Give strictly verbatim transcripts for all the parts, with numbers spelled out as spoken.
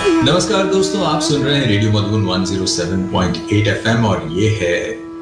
नमस्कार दोस्तों, आप सुन रहे हैं रेडियो मधुबन एक सौ सात पॉइंट आठ एफएम और ये है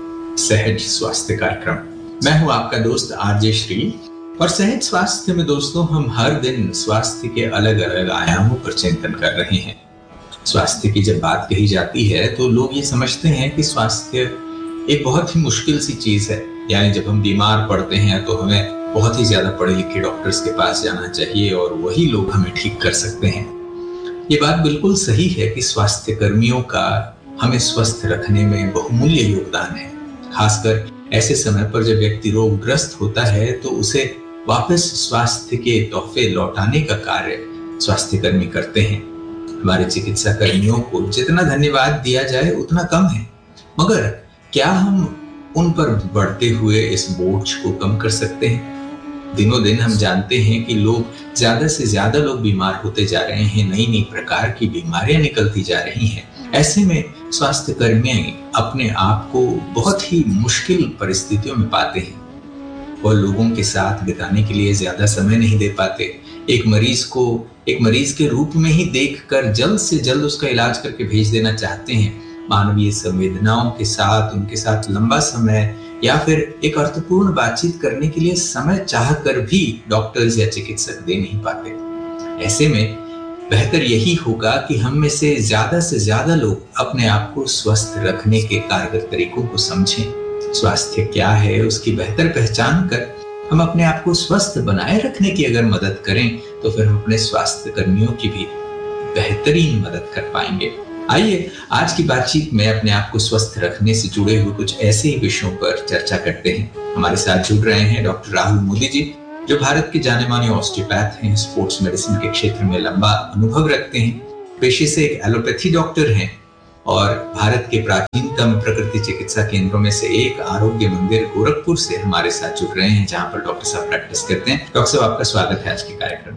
सहज स्वास्थ्य कार्यक्रम। मैं हूं आपका दोस्त आरजे श्री और सहज स्वास्थ्य में दोस्तों हम हर दिन स्वास्थ्य के अलग अलग आयामों पर चिंतन कर रहे हैं। स्वास्थ्य की जब बात कही जाती है तो लोग ये समझते हैं कि स्वास्थ्य एक बहुत ही मुश्किल सी चीज है, यानी जब हम बीमार पड़ते हैं तो हमें बहुत ही ज्यादा पढ़े लिखे डॉक्टर्स के पास जाना चाहिए और वही लोग हमें ठीक कर सकते हैं। ये बात बिल्कुल सही है कि स्वास्थ्य कर्मियों का हमें स्वस्थ रखने में बहुमूल्य योगदान है। खासकर ऐसे समय पर जब व्यक्ति रोगग्रस्त होता है तो उसे वापस स्वास्थ्य के तोहफे लौटाने का कार्य स्वास्थ्य कर्मी करते हैं। हमारे चिकित्सा कर्मियों को जितना धन्यवाद दिया जाए उतना कम है, मगर क्या हम उन पर बढ़ते हुए इस बोझ को कम कर सकते हैं? दिनों दिन हम जानते हैं कि लोग ज्यादा से ज्यादा लोग बीमार होते जा रहे हैं, नई नई प्रकार की बीमारियां निकलती जा रही हैं। ऐसे में स्वास्थ्य कर्मी अपने आप को बहुत ही मुश्किल परिस्थितियों में पाते हैं और लोगों के साथ बिताने के लिए ज्यादा समय नहीं दे पाते। एक मरीज को एक मरीज के रूप में ही देखकर जल्द से जल्द उसका इलाज करके भेज देना चाहते हैं। मानवीय संवेदनाओं के साथ उनके साथ लंबा समय या फिर एक अर्थपूर्ण बातचीत करने के लिए समय चाहकर भी डॉक्टर्स या चिकित्सक दे नहीं पाते। ऐसे में बेहतर यही होगा कि हम में से ज्यादा से ज्यादा लोग अपने आप को स्वस्थ रखने के कारगर तरीकों को समझें। स्वास्थ्य क्या है उसकी बेहतर पहचान कर हम अपने आप को स्वस्थ बनाए रखने की अगर मदद करें तो फिर हम अपने स्वास्थ्य कर्मियों की भी बेहतरीन मदद कर पाएंगे। आइए आज की बातचीत में अपने आप को स्वस्थ रखने से जुड़े हुए कुछ ऐसे ही विषयों पर चर्चा करते हैं। हमारे साथ जुड़ रहे हैं डॉक्टर राहुल मोदी जी, जो भारत के जाने माने ऑस्टियोपैथ हैं, स्पोर्ट्स मेडिसिन के क्षेत्र में लंबा अनुभव रखते हैं, पेशे से एक एलोपैथी डॉक्टर हैं और भारत के प्राचीनतम प्रकृति चिकित्सा केंद्रों में से एक आरोग्य मंदिर गोरखपुर से हमारे साथ जुड़ रहे हैं, जहां पर डॉक्टर साहब प्रैक्टिस करते हैं। डॉक्टर साहब, आपका स्वागत है आज के कार्यक्रम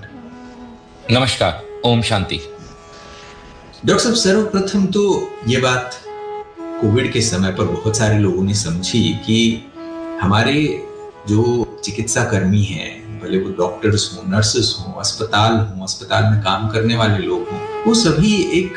में। नमस्कार, ओम शांति। डॉक्टर साहब, सर्वप्रथम तो ये बात कोविड के समय पर बहुत सारे लोगों ने समझी कि हमारे जो चिकित्सा कर्मी हैं, भले वो डॉक्टर्स हों, नर्सेस हों, अस्पताल हों, अस्पताल में काम करने वाले लोग हों, वो सभी एक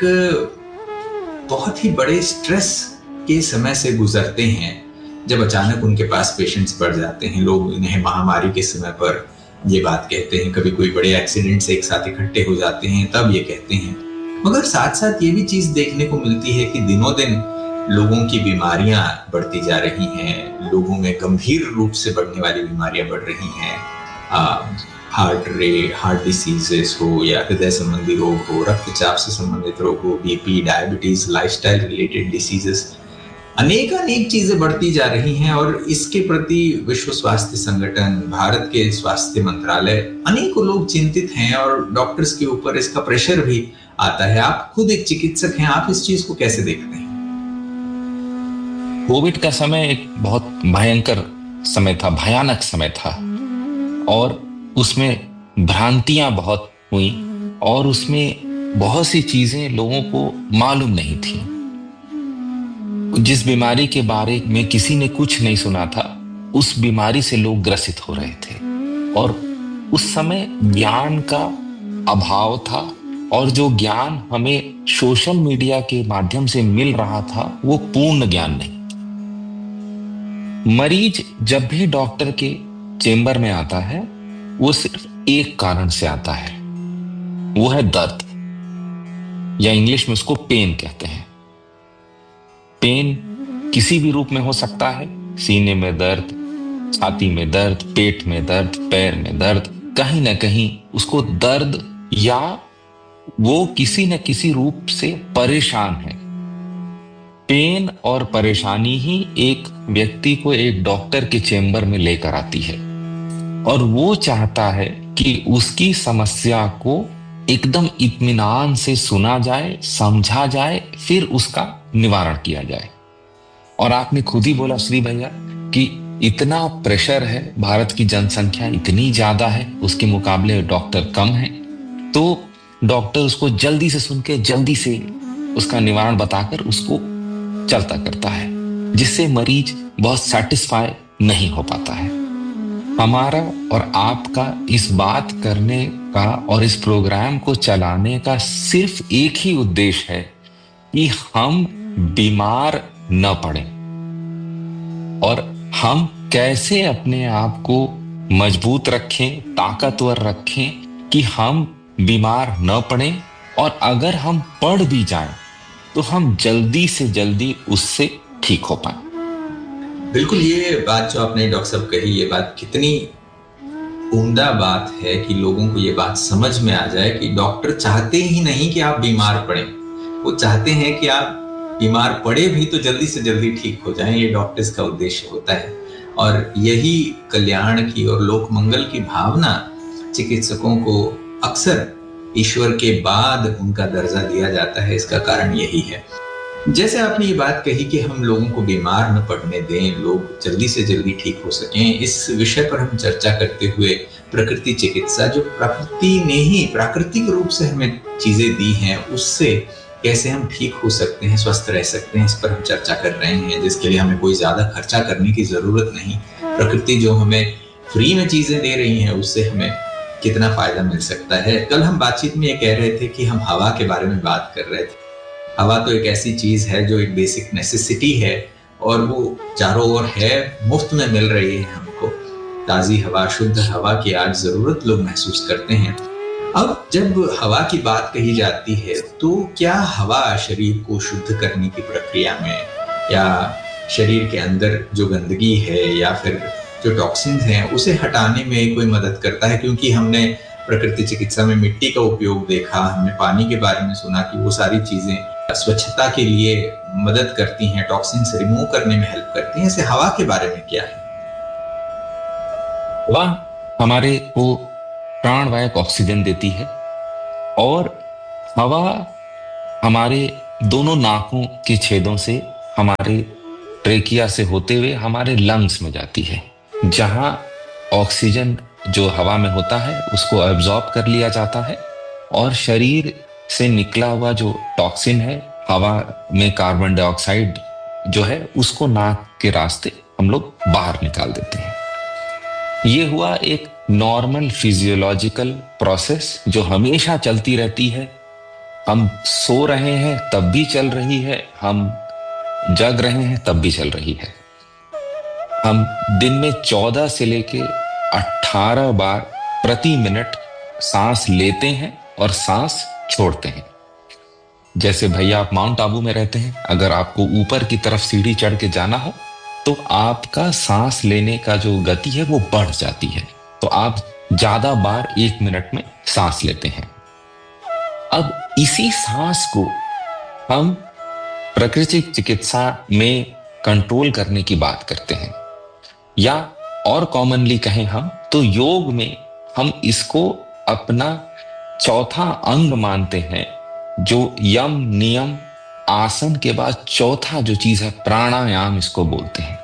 बहुत ही बड़े स्ट्रेस के समय से गुजरते हैं जब अचानक उनके पास पेशेंट्स बढ़ जाते हैं। लोग इन्हें महामारी के समय पर ये बात कहते हैं, कभी कोई बड़े एक्सीडेंट्स एक साथ इकट्ठे हो जाते हैं तब ये कहते हैं। मगर साथ साथ ये भी चीज देखने को मिलती है कि दिनों दिन लोगों की बीमारियां बढ़ती जा रही हैं, लोगों में गंभीर रूप से बढ़ने वाली बीमारियां बढ़ रही हैं। हार्ट रे हार्ट डिसीजेस हो या हृदय संबंधी रोग हो, रक्तचाप से संबंधित रोग हो, BP, diabetes, lifestyle related diseases, अनेक अनेक चीजें बढ़ती जा रही हैं और इसके प्रति विश्व स्वास्थ्य संगठन, भारत के स्वास्थ्य मंत्रालय, अनेकों लोग चिंतित हैं और डॉक्टर्स के ऊपर इसका प्रेशर भी आता है। आप खुद एक चिकित्सक हैं, आप इस चीज को कैसे देखते हैं? कोविड का समय एक बहुत भयंकर समय था, भयानक समय था और उसमें भ्रांतियां बहुत हुई और उसमें बहुत सी चीजें लोगों को मालूम नहीं थी। जिस बीमारी के बारे में किसी ने कुछ नहीं सुना था, उस बीमारी से लोग ग्रसित हो रहे थे और उस समय ज्ञान का अभाव था और जो ज्ञान हमें सोशल मीडिया के माध्यम से मिल रहा था वो पूर्ण ज्ञान नहीं। मरीज जब भी डॉक्टर के चेंबर में आता है वो सिर्फ एक कारण से आता है, वो है दर्द, या इंग्लिश में उसको पेन कहते हैं। पेन किसी भी रूप में हो सकता है, सीने में दर्द, छाती में दर्द, पेट में दर्द, पैर में दर्द, कहीं ना कहीं उसको दर्द या वो किसी न किसी रूप से परेशान है। पेन और परेशानी ही एक व्यक्ति को एक डॉक्टर के चेंबर में लेकर आती है और वो चाहता है कि उसकी समस्या को एकदम इत्मीनान से सुना जाए, समझा जाए, फिर उसका निवारण किया जाए। और आपने खुद ही बोला श्री भैया कि इतना प्रेशर है, भारत की जनसंख्या इतनी ज्यादा है, उसके मुकाबले डॉक्टर कम है, तो डॉक्टर उसको जल्दी से सुन के जल्दी से उसका निवारण बताकर उसको चलता करता है, जिससे मरीज बहुत सेटिस्फाई नहीं हो पाता है। हमारा और आपका इस बात करने का और इस प्रोग्राम को चलाने का सिर्फ एक ही उद्देश्य है कि हम बीमार न पड़े और हम कैसे अपने आप को मजबूत रखें, ताकतवर रखें कि हम बीमार न पड़े, और अगर हम पड़ भी जाएं तो हम जल्दी से जल्दी उससे ठीक हो पाए। बिल्कुल, ये बात जो आपने डॉक्टर साहब कही, ये बात कितनी उम्दा बात है कि लोगों को ये बात समझ में आ जाए कि डॉक्टर चाहते ही नहीं कि आप बीमार पड़े, वो चाहते हैं कि आप बीमार पड़े भी तो जल्दी से जल्दी ठीक हो जाएं। ये डॉक्टर्स का उद्देश्य होता है और यही कल्याण की और लोक मंगल की भावना चिकित्सकों को अक्सर ईश्वर के बाद उनका दर्जा दिया जाता है। इसका कारण यही है। जैसे आपने ये बात कही कि हम लोगों को बीमार न पड़ने दें, लोग जल्दी से जल्दी ठीक हो सकें, इस विषय पर हम चर्चा करते हुए प्रकृति चिकित्सा, जो प्रकृति ने ही प्राकृतिक रूप से हमें चीजें दी हैं, उससे कैसे हम ठीक हो सकते हैं, स्वस्थ रह सकते हैं, इस पर हम चर्चा कर रहे हैं, जिसके लिए हमें कोई ज्यादा खर्चा करने की जरूरत नहीं। प्रकृति जो हमें फ्री में चीजें दे रही है, उससे हमें कितना फायदा मिल सकता है। कल हम बातचीत में ये कह रहे थे कि हम हवा के बारे में बात कर रहे थे। हवा तो एक ऐसी चीज है जो एक बेसिक नेसेसिटी है और वो चारों ओर है, मुफ्त में मिल रही है हमको। ताजी हवा, शुद्ध हवा की आज जरूरत लोग महसूस करते हैं। अब जब हवा की बात कही जाती है तो क्या हवा शरीर को शुद्ध करने की प्रक्रिया में या शरीर के अंदर जो गंदगी है या फिर जो टॉक्सिन्स हैं उसे हटाने में कोई मदद करता है? क्योंकि हमने प्रकृति चिकित्सा में मिट्टी का उपयोग देखा, हमने पानी के बारे में सुना कि वो सारी चीजें स्वच्छता के लिए मदद करती हैं, टॉक्सिन्स रिमूव करने में हेल्प करती हैं। ऐसे हवा के बारे में क्या है? हवा हमारे को प्राणवायक ऑक्सीजन देती है और हवा हमारे दोनों नाकों के छेदों से हमारे ट्रेकिया से होते हुए हमारे लंग्स में जाती है, जहां ऑक्सीजन जो हवा में होता है उसको एब्जॉर्ब कर लिया जाता है और शरीर से निकला हुआ जो टॉक्सिन है, हवा में कार्बन डाइऑक्साइड जो है, उसको नाक के रास्ते हम लोग बाहर निकाल देते हैं। ये हुआ एक नॉर्मल फिजियोलॉजिकल प्रोसेस जो हमेशा चलती रहती है। हम सो रहे हैं तब भी चल रही है, हम जग रहे हैं तब भी चल रही है। हम दिन में चौदह से लेके अठारह बार प्रति मिनट सांस लेते हैं और सांस छोड़ते हैं। जैसे भैया आप माउंट आबू में रहते हैं, अगर आपको ऊपर की तरफ सीढ़ी चढ़ के जाना हो तो आपका सांस लेने का जो गति है वो बढ़ जाती है, तो आप ज्यादा बार एक मिनट में सांस लेते हैं। अब इसी सांस को हम प्रकृति चिकित्सा में कंट्रोल करने की बात करते हैं, या और कॉमनली कहें हम तो योग में हम इसको अपना चौथा अंग मानते हैं, जो यम नियम आसन के बाद चौथा जो चीज है प्राणायाम, इसको बोलते हैं।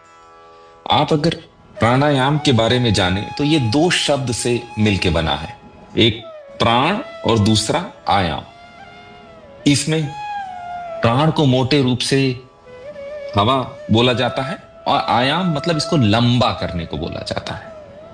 आप अगर प्राणायाम के बारे में जाने तो ये दो शब्द से मिलके बना है, एक प्राण और दूसरा आयाम। इसमें प्राण को मोटे रूप से हवा बोला जाता है और आयाम मतलब इसको लंबा करने को बोला जाता है।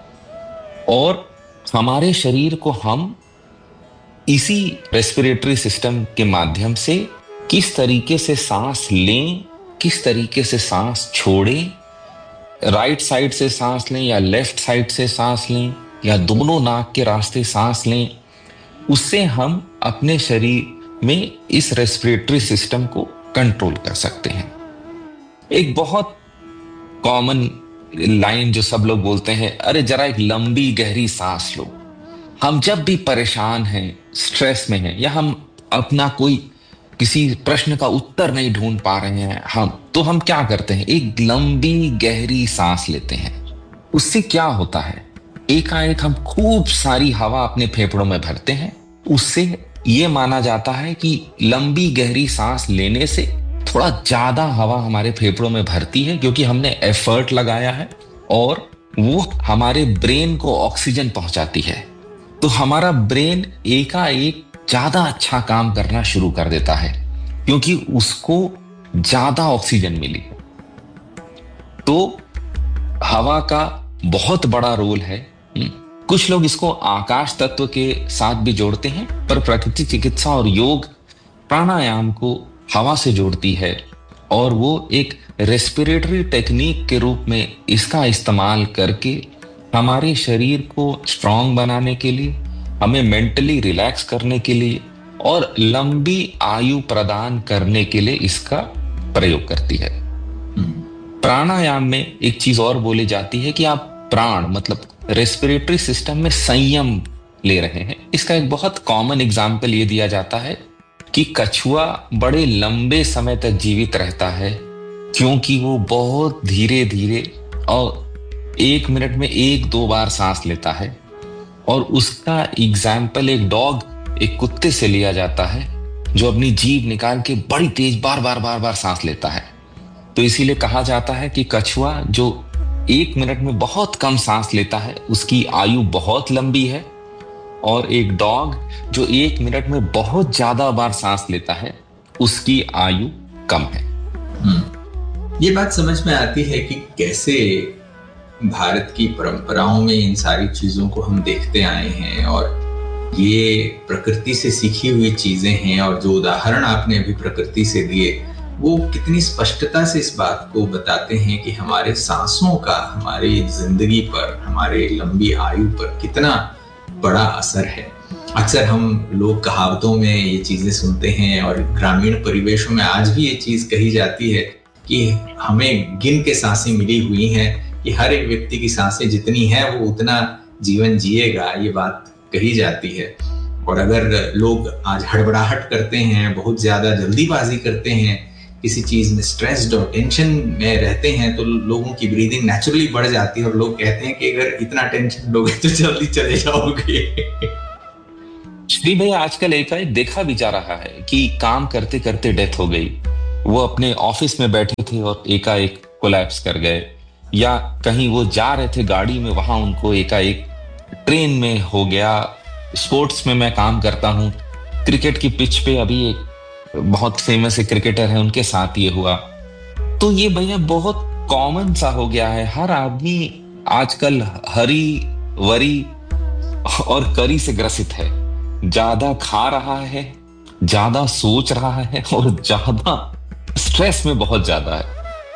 और हमारे शरीर को हम इसी रेस्पिरेटरी सिस्टम के माध्यम से किस तरीके से सांस लें, किस तरीके से सांस छोड़ें, राइट साइड से सांस लें या लेफ्ट साइड से सांस लें या दोनों नाक के रास्ते सांस लें, उससे हम अपने शरीर में इस रेस्पिरेटरी सिस्टम को कंट्रोल कर सकते हैं। एक बहुत कॉमन लाइन जो सब लोग बोलते हैं, अरे जरा एक लंबी गहरी सांस लो। हम जब भी परेशान हैं, स्ट्रेस में हैं, या हम अपना कोई किसी प्रश्न का उत्तर नहीं ढूंढ पा रहे हैं हम, तो हम क्या करते हैं, एक लंबी गहरी सांस लेते हैं। उससे क्या होता है, एकाएक हम खूब सारी हवा अपने फेफड़ों में भरते हैं। उससे ये माना जाता है कि लंबी गहरी सांस लेने से थोड़ा ज्यादा हवा हमारे फेफड़ों में भरती है, क्योंकि हमने एफर्ट लगाया है और वो हमारे ब्रेन को ऑक्सीजन पहुंचाती है। तो हमारा ब्रेन एकाएक ज्यादा अच्छा काम करना शुरू कर देता है, क्योंकि उसको ज्यादा ऑक्सीजन मिली। तो हवा का बहुत बड़ा रोल है। कुछ लोग इसको आकाश तत्व के साथ भी जोड़ते हैं, पर प्रकृति चिकित्सा और योग प्राणायाम को हवा से जोड़ती है और वो एक रेस्पिरेटरी टेक्निक के रूप में इसका इस्तेमाल करके हमारे शरीर को स्ट्रांग बनाने के लिए, हमें मेंटली रिलैक्स करने के लिए और लंबी आयु प्रदान करने के लिए इसका प्रयोग करती है। प्राणायाम में एक चीज और बोली जाती है कि आप प्राण मतलब रेस्पिरेटरी सिस्टम में संयम ले रहे हैं। इसका एक बहुत कॉमन एग्जाम्पल ये दिया जाता है कि कछुआ बड़े लंबे समय तक जीवित रहता है क्योंकि वो बहुत धीरे धीरे और एक मिनट में एक दो बार सांस लेता है। और उसका एग्जाम्पल एक डॉग, एक कुत्ते से लिया जाता है जो अपनी जीभ निकाल के बड़ी तेज बार बार बार बार सांस लेता है। तो इसीलिए कहा जाता है कि कछुआ जो एक मिनट में बहुत कम सांस लेता है उसकी आयु बहुत लंबी है, और एक डॉग जो एक मिनट में बहुत ज्यादा बार सांस लेता है उसकी आयु कम है। ये बात समझ में आती है कि कैसे भारत की परंपराओं में इन सारी चीजों को हम देखते आए हैं और ये प्रकृति से सीखी हुई चीजें हैं। और जो उदाहरण आपने अभी प्रकृति से दिए वो कितनी स्पष्टता से इस बात को बताते हैं कि हमारे सांसों का हमारी जिंदगी पर, हमारे लंबी आयु पर कितना बड़ा असर है। अक्सर हम लोग कहावतों में ये चीजें सुनते हैं और ग्रामीण परिवेशों में आज भी ये चीज कही जाती है कि हमें गिन के सांसें मिली हुई हैं कि हर एक व्यक्ति की सांसें जितनी हैं वो उतना जीवन जिएगा, ये बात कही जाती है। और अगर लोग आज हड़बड़ाहट करते हैं, बहुत ज्यादा जल्दीबाजी करते हैं, किसी चीज में स्ट्रेस्ड और टेंशन में रहते हैं तो लोगों की ब्रीदिंग नेचुरली बढ़ जाती है और लोग कहते हैं कि अगर इतना टेंशन लोगे तो जल्दी चले जाओगे। श्री भैया, आजकल एक देखा भी जा रहा है कि काम करते करते डेथ हो गई। वो अपने ऑफिस में बैठे थे और एकाएक कोलैप्स कर गए, या कहीं वो जा रहे थे गाड़ी में, वहां उनको एकाएक ट्रेन में हो गया। स्पोर्ट्स में मैं काम करता हूं, क्रिकेट की पिच पे अभी एक बहुत फेमस क्रिकेटर है, उनके साथ ये हुआ। तो ये भैया बहुत कॉमन सा हो गया है। हर आदमी आजकल हरी वरी और करी से ग्रसित है, ज्यादा खा रहा है, ज्यादा सोच रहा है और ज्यादा स्ट्रेस में बहुत ज्यादा है।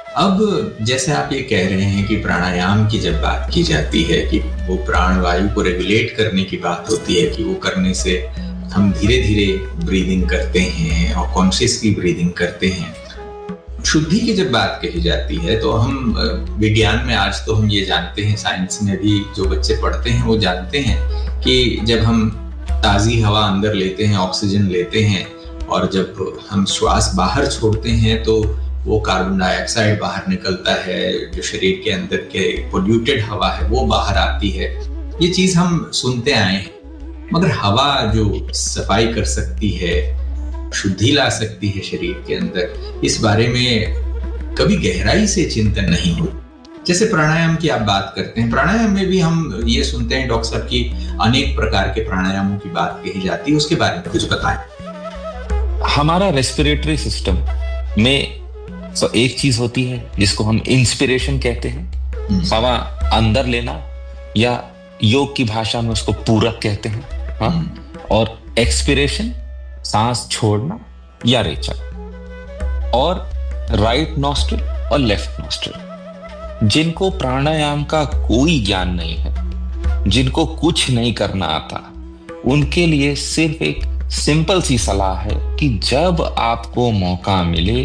अब जैसे आप ये कह रहे हैं कि प्राणायाम की जब बात की जाती है कि वो प्राणवायु को रेगुलेट करने की बात होती है कि वो करने से हम धीरे धीरे ब्रीदिंग करते हैं और कॉन्शियसली ब्रीदिंग करते हैं। शुद्धि की जब बात कही जाती है तो हम विज्ञान में आज तो हम ये जानते हैं, साइंस में भी जो बच्चे पढ़ते हैं वो जानते हैं कि जब हम ताजी हवा अंदर लेते हैं, ऑक्सीजन लेते हैं, और जब हम श्वास बाहर छोड़ते हैं तो वो कार्बन डाइऑक्साइड बाहर निकलता है, जो शरीर के अंदर के पोल्यूटेड हवा है वो बाहर आती है। ये चीज हम सुनते आए हैं, मगर हवा जो सफाई कर सकती है, शुद्धि ला सकती है शरीर के अंदर, इस बारे में कभी गहराई से चिंतन नहीं हुआ। जैसे प्राणायाम की आप बात करते हैं, प्राणायाम में भी हम ये सुनते हैं डॉक्टर साहब की अनेक प्रकार के प्राणायामों की बात कही जाती है, उसके बारे में कुछ बताएं। हमारा रेस्पिरेटरी सिस्टम में तो एक चीज होती है जिसको हम इंस्पिरेशन कहते हैं, हवा अंदर लेना, या योग की भाषा में उसको पूरक कहते हैं, हाँ? और एक्सपिरेशन सांस छोड़ना या रेचक, और राइट नॉस्ट्रिल और लेफ्ट नॉस्ट्रिल। जिनको प्राणायाम का कोई ज्ञान नहीं है, जिनको कुछ नहीं करना आता, उनके लिए सिर्फ एक सिंपल सी सलाह है कि जब आपको मौका मिले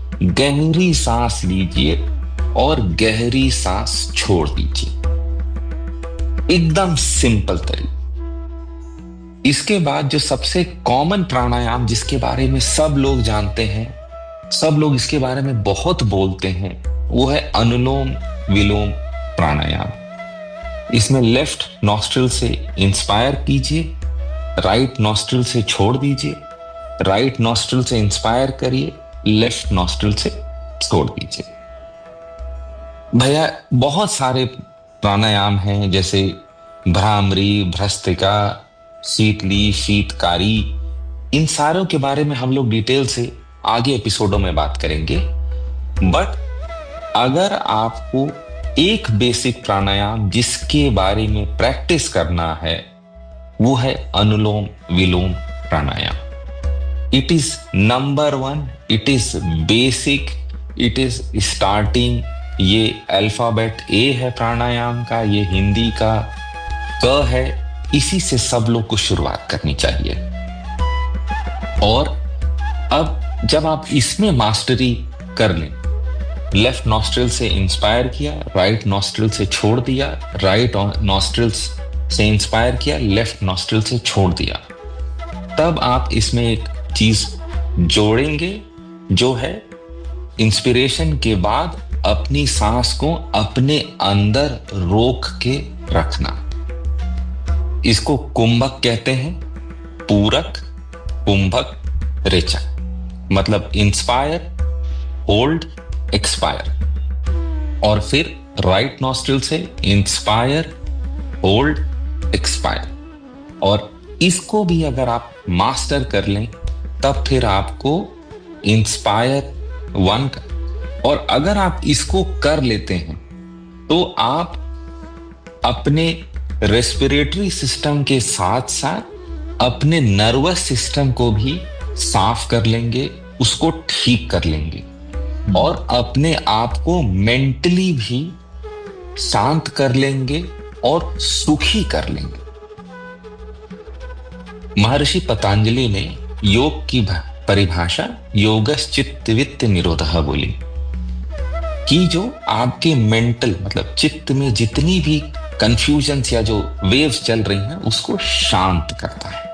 गहरी सांस लीजिए और गहरी सांस छोड़ दीजिए। एकदम सिंपल तरीका। इसके बाद जो सबसे कॉमन प्राणायाम जिसके बारे में सब लोग जानते हैं, सब लोग इसके बारे में बहुत बोलते हैं, वो है अनुलोम विलोम प्राणायाम। इसमें लेफ्ट नॉस्ट्रिल से इंस्पायर कीजिए, राइट नॉस्ट्रिल से छोड़ दीजिए, राइट नॉस्ट्रिल से इंस्पायर करिए, लेफ्ट नॉस्ट्रिल से छोड़ दीजिए। भैया बहुत सारे प्राणायाम हैं, जैसे भ्रामरी, भ्रस्त्रिका, शीतली, शीतकारी। इन सारों के बारे में हम लोग डिटेल से आगे एपिसोडों में बात करेंगे। बट अगर आपको एक बेसिक प्राणायाम जिसके बारे में प्रैक्टिस करना है वो है अनुलोम विलोम प्राणायाम। It is number one, it is basic, it is starting. ये अल्फाबेट ए है प्राणायाम का, ये हिंदी का क है, इसी से सब लोग को शुरुआत करनी चाहिए। और अब जब आप इसमें मास्टरी कर लें, लेफ्ट नॉस्ट्रिल से इंस्पायर किया, राइट नॉस्ट्रिल से छोड़ दिया, राइट नॉस्ट्रिल से इंस्पायर किया, लेफ्ट नॉस्ट्रिल से छोड़ दिया, तब आप इसमें एक चीज जोड़ेंगे जो है इंस्पिरेशन के बाद अपनी सांस को अपने अंदर रोक के रखना। इसको कुंभक कहते हैं, पूरक, कुंभक, रेचक। मतलब इंस्पायर, होल्ड, एक्सपायर। और फिर राइट नॉस्ट्रिल से इंस्पायर, होल्ड, एक्सपायर। और इसको भी अगर आप मास्टर कर लें तब फिर आपको इंस्पायर वन, और अगर आप इसको कर लेते हैं तो आप अपने रेस्पिरेटरी सिस्टम के साथ साथ अपने नर्वस सिस्टम को भी साफ कर लेंगे, उसको ठीक कर लेंगे, और अपने आप को मेंटली भी शांत कर लेंगे और सुखी कर लेंगे। महर्षि पतंजलि ने योग की परिभाषा योगश्चित्त वित्त निरोधः बोली कि जो आपके मेंटल मतलब चित्त में जितनी भी कंफ्यूजन्स या जो वेव्स चल रही हैं उसको शांत करता है।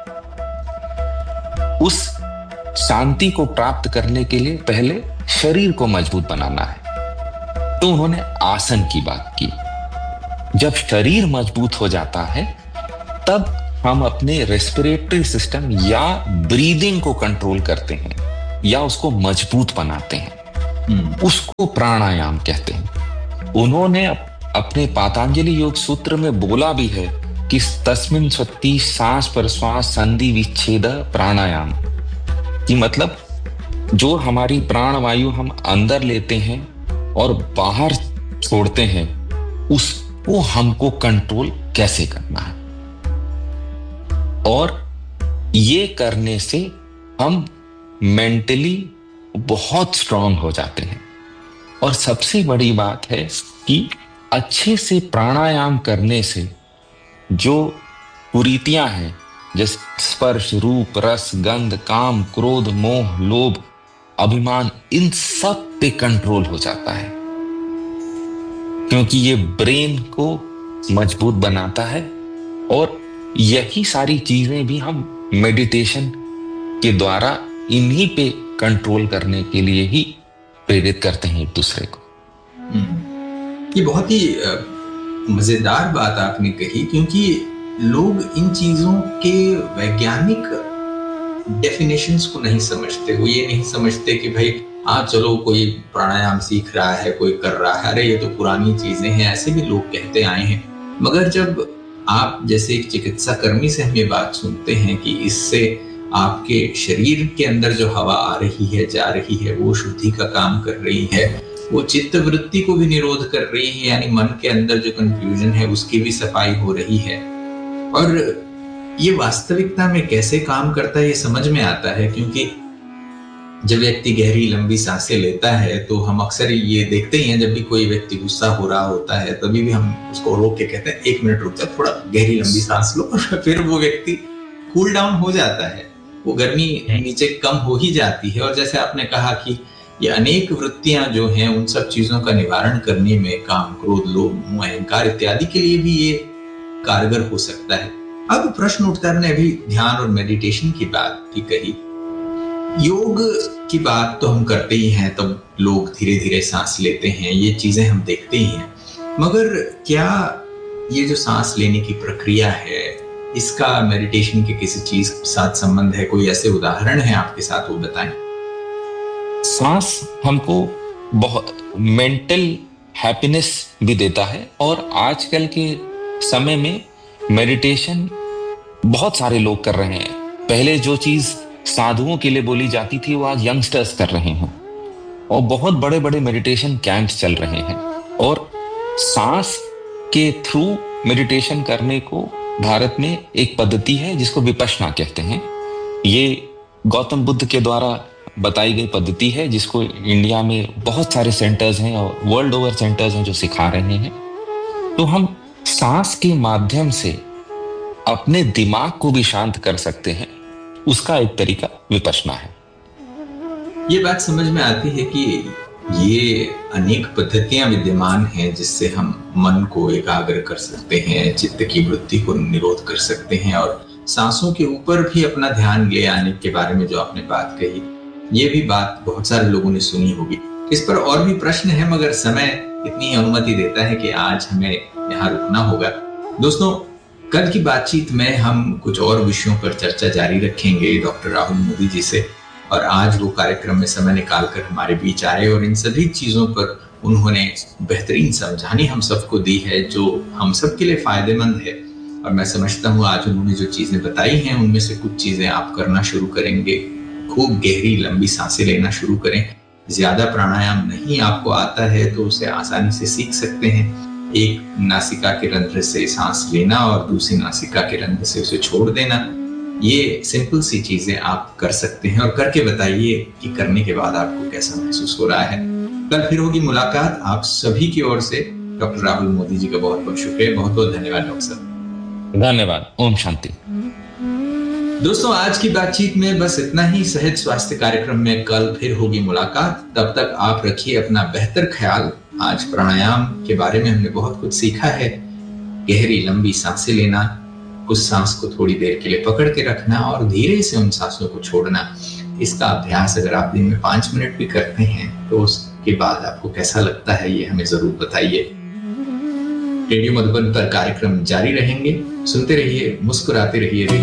उस शांति को प्राप्त करने के लिए पहले शरीर को मजबूत बनाना है, तो उन्होंने आसन की बात की। जब शरीर मजबूत हो जाता है तब हम अपने रेस्पिरेटरी सिस्टम या ब्रीदिंग को कंट्रोल करते हैं या उसको मजबूत बनाते हैं, उसको प्राणायाम कहते हैं। उन्होंने अपने पातंजलि योग सूत्र में बोला भी है कि तस्मिन् स्वति सांस प्रश्वास संधि विच्छेद प्राणायाम, कि मतलब जो हमारी प्राण वायु हम अंदर लेते हैं और बाहर छोड़ते हैं उसको हमको कंट्रोल कैसे करना है। और ये करने से हम मेंटली बहुत स्ट्रांग हो जाते हैं। और सबसे बड़ी बात है कि अच्छे से प्राणायाम करने से जो कुरीतियां हैं जैसे स्पर्श, रूप, रस, गंध, काम, क्रोध, मोह, लोभ, अभिमान, इन सब पे कंट्रोल हो जाता है, क्योंकि ये ब्रेन को मजबूत बनाता है। और यही सारी चीजें भी हम मेडिटेशन के द्वारा इन्हीं पे कंट्रोल करने के लिए ही प्रेरित करते हैं एक दूसरे को। ये बहुत ही मजेदार बात आपने कही, क्योंकि लोग इन चीजों के वैज्ञानिक डेफिनेशंस को नहीं समझते। वो ये नहीं समझते कि भाई हाँ चलो कोई प्राणायाम सीख रहा है, कोई कर रहा है, अरे ये तो पुरानी चीजें हैं, ऐसे भी लोग कहते आए हैं। मगर जब आप जैसे एक चिकित्सा कर्मी से हम ये बात सुनते हैं कि इससे आपके शरीर के अंदर जो हवा आ रही है, जा रही है, वो शुद्धि का काम कर रही है, वो चित्त वृत्ति को भी निरोध कर रही है, यानी मन के अंदर जो कंफ्यूजन है उसकी भी सफाई हो रही है। और ये वास्तविकता में कैसे काम करता है ये समझ में आता है, क्योंकि जब व्यक्ति गहरी लंबी सांसें लेता है तो हम अक्सर ये देखते ही हैं, जब भी कोई व्यक्ति गुस्सा हो रहा होता है तभी भी हम उसको रोक के कहते हैं एक मिनट रुक जा, थोड़ा गहरी लंबी सांस लो, और फिर वो व्यक्ति कूल डाउन हो जाता है, वो गर्मी नीचे कम हो ही जाती है। और जैसे आपने कहा कि ये अनेक वृत्तियां जो हैं उन सब चीजों का निवारण करने में काम, क्रोध, लोभ, मोह, अहंकार इत्यादि के लिए भी ये कारगर हो सकता है। अब प्रश्न उठता है, हमने अभी ध्यान और मेडिटेशन की बात भी कही, योग की बात तो हम करते ही हैं, तब लोग धीरे धीरे सांस लेते हैं, ये चीजें हम देखते ही हैं। मगर क्या ये जो सांस लेने की प्रक्रिया है इसका मेडिटेशन के किसी चीज के साथ संबंध है? कोई ऐसे उदाहरण है आपके साथ, वो बताएं। सांस हमको बहुत मेंटल हैप्पीनेस भी देता है, और आजकल के समय में मेडिटेशन बहुत सारे लोग कर रहे हैं। पहले जो चीज साधुओं के लिए बोली जाती थी वो आज यंगस्टर्स कर रहे हैं, और बहुत बड़े बड़े मेडिटेशन कैंप्स चल रहे हैं। और सांस के थ्रू मेडिटेशन करने को भारत में एक पद्धति है जिसको विपश्यना कहते हैं। ये गौतम बुद्ध के द्वारा बताई गई पद्धति है जिसको इंडिया में बहुत सारे सेंटर्स हैं और वर्ल्ड ओवर सेंटर्स हैं जो सिखा रहे हैं। तो हम सांस के माध्यम से अपने दिमाग को भी शांत कर सकते हैं, उसका एक तरीका विपश्यना है। ये बात समझ में आती है कि ये अनेक पद्धतियां विद्यमान हैं जिससे हम मन को एकाग्र कर सकते हैं, चित्त की वृत्ति को निरोध कर सकते हैं और सांसों के ऊपर भी अपना ध्यान ले आने के बारे में जो आपने बात कही, ये भी बात बहुत सारे लोगों ने सुनी होगी। इस पर और भी प्रश्न है मगर समय इतनी अनुमति देता है कि आज हमें यहाँ रुकना होगा। दोस्तों, कल की बातचीत में हम कुछ और विषयों पर चर्चा जारी रखेंगे डॉक्टर राहुल मोदी जी से, और आज वो कार्यक्रम में समय निकालकर हमारे बीच आए और इन सभी चीजों पर उन्होंने बेहतरीन समझानी हम सबको दी है जो हम सबके लिए फायदेमंद है। और मैं समझता हूँ आज उन्होंने जो चीजें बताई हैं उनमें से कुछ चीजें आप करना शुरू करेंगे। खूब गहरी लंबी सांसें लेना शुरू करें। ज्यादा प्राणायाम नहीं आपको आता है तो उसे आसानी से सीख सकते हैं। एक नासिका के रंध्र से सांस लेना और दूसरी नासिका के रंध्र से उसे छोड़ देना, ये सिंपल सी चीजें आप कर सकते हैं और करके बताइए कि करने के बाद आपको कैसा महसूस हो रहा है। कल फिर होगी मुलाकात। आप सभी की ओर से डॉक्टर राहुल मोदी जी का बहुत बहुत शुक्रिया, बहुत बहुत धन्यवाद डॉक्टर साहब। धन्यवाद। ओम शांति। दोस्तों, आज की बातचीत में बस इतना ही। सहज स्वास्थ्य कार्यक्रम में कल फिर होगी मुलाकात। तब तक आप रखिए अपना बेहतर ख्याल। आज प्राणायाम के बारे में हमने बहुत कुछ सीखा है। गहरी लंबी सांसें लेना, उस सांस को थोड़ी देर के लिए पकड़ के रखना और धीरे से उन सांसों को छोड़ना। इसका अभ्यास अगर आप दिन में पांच मिनट भी करते हैं तो उसके बाद आपको कैसा लगता है ये हमें जरूर बताइए। रेडियो मधुबन पर कार्यक्रम जारी रहेंगे। सुनते रहिए, मुस्कुराते रहिए।